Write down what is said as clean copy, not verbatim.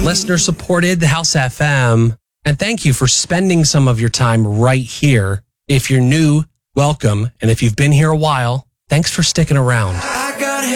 listener supported the House FM. And thank you for spending some of your time right here. If you're new, welcome. And if you've been here a while, thanks for sticking around.